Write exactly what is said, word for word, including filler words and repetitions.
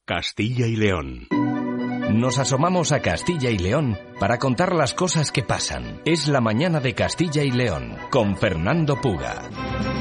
Castilla y León. Nos asomamos a Castilla y León para contar las cosas que pasan. Es la mañana de Castilla y León con Fernando Puga.